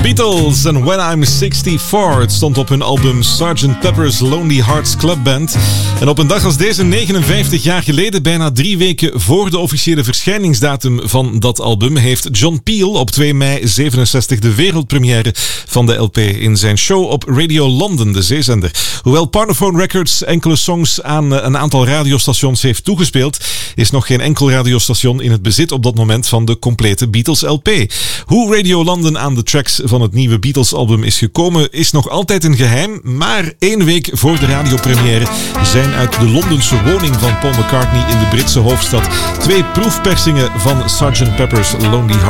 Beatles en When I'm 64. Het stond op hun album Sgt. Pepper's Lonely Hearts Club Band. En op een dag als deze, 59 jaar geleden, bijna 3 weken voor de officiële verschijningsdatum van dat album, heeft John Peel op 2 mei 67 de wereldpremière van de LP in zijn show op Radio London, de zeezender. Hoewel Parlophone Records enkele songs aan een aantal radiostations heeft toegespeeld, is nog geen enkel radiostation in het bezit op dat moment van de complete Beatles LP. Hoe Radio London aan de tracks van het nieuwe Beatles-album is gekomen, is nog altijd een geheim, maar 1 week voor de radiopremière zijn uit de Londense woning van Paul McCartney in de Britse hoofdstad 2 proefpersingen van Sgt. Pepper's Lonely